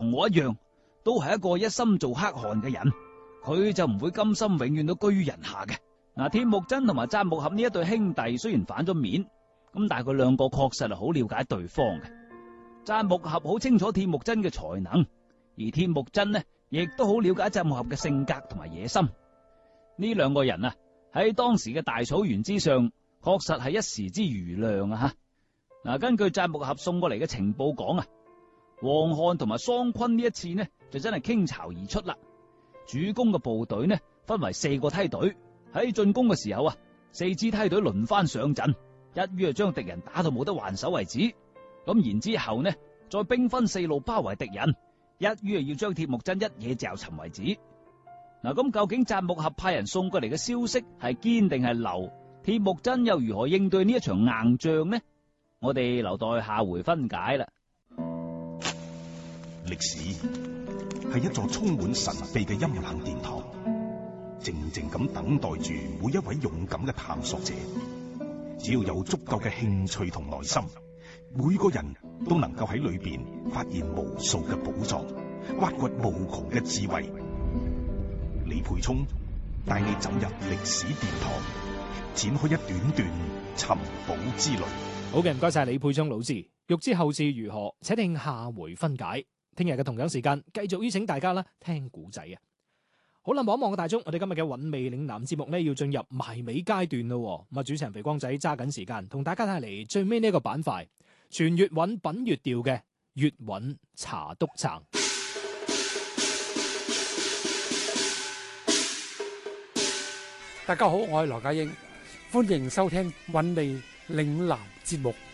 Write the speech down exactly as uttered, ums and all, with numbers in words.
同我一樣，都係一個一心做黑汗嘅人，佢就唔會甘心永遠都居於人下嘅。嗱，鐵木真同埋贊木合呢一對兄弟雖然反咗面，咁但係佢兩個確實係好了解對方嘅。贊木合好清楚鐵木真嘅才能，而鐵木真呢，亦都好了解贊木合嘅性格同埋野心。呢兩個人啊，喺當時嘅大草原之上，確實係一時之瑜亮啊！吓，嗱，根據贊木合送過嚟嘅情報講啊，王翰同埋桑昆呢一次呢，就真係傾巢而出啦。主攻嘅部隊呢，分為四個梯隊，喺進攻嘅時候啊，四支梯隊輪番上陣，一於係將敵人打到冇得還手為止。咁然之後呢，再兵分四路包圍敵人，一於係要將鐵木真一嘢嚼沉為止。嗱，咁究竟贊木合派人送過嚟嘅消息係堅定係流？鐵木真又如何應對呢一場硬仗呢？我哋留待下回分解啦。 歷史係一座充滿神秘嘅陰冷殿堂，靜靜咁等待住每一位勇敢嘅探索者。只要有足夠嘅興趣同耐心，每個人都能夠喺裏邊發現無數嘅寶藏，挖掘無窮嘅智慧。李沛聰帶你走入歷史殿堂，展開一段段尋寶之旅。 好嘅，唔該晒李沛聰老師。欲知後事如何，且聽下回分解。聽日嘅同樣時間，繼續邀請大家啦聽古仔啊！好啦，望一望個大鐘，我哋今日嘅韻味嶺南節目呢，要進入埋尾階段咯。咁啊，主持人肥光仔揸緊時間，同大家帶嚟最尾呢一個板塊，全粵韻品粵調嘅粵韻茶督撐。 大家好，我係羅家英，歡迎收聽韻味嶺南節目。